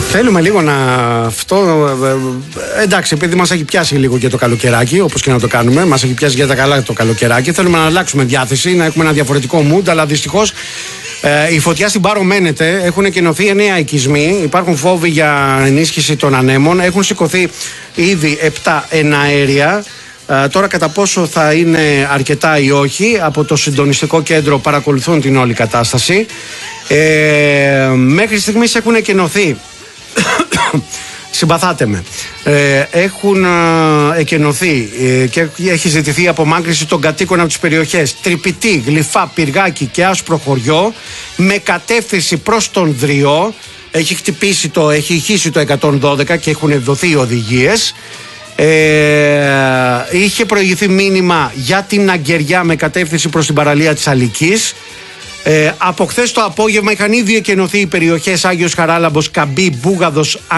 Θέλουμε λίγο να αυτό. Εντάξει, επειδή μας έχει πιάσει λίγο και το καλοκαιράκι, όπως και να το κάνουμε, μας έχει πιάσει για τα καλά το καλοκαιράκι. Θέλουμε να αλλάξουμε διάθεση, να έχουμε ένα διαφορετικό mood, αλλά δυστυχώς η φωτιά στην Πάρο μένεται. Έχουν εκενωθεί 9 οικισμοί. Υπάρχουν φόβοι για ενίσχυση των ανέμων. Έχουν σηκωθεί ήδη 7 εναέρια. Τώρα κατά πόσο θα είναι αρκετά ή όχι, από το συντονιστικό κέντρο παρακολουθούν την όλη κατάσταση. Μέχρι στιγμής έχουν εκενωθεί συμπαθάτε με, έχουν εκενωθεί και έχει ζητηθεί απομάκρυνση των κατοίκων από τις περιοχές Τρυπητή, Γλυφά, Πυργάκι και Άσπρο Χωριό με κατεύθυνση προς τον Δριό. Έχει ηχήσει το 112 και έχουν δοθεί οδηγίες. Είχε προηγηθεί μήνυμα για την Αγκεριά με κατεύθυνση προς την παραλία της Αλικής. Από χθες το απόγευμα είχαν ήδη εκενωθεί οι περιοχές Άγιος Χαράλαμπος, Καμπή, Μπούγαδος,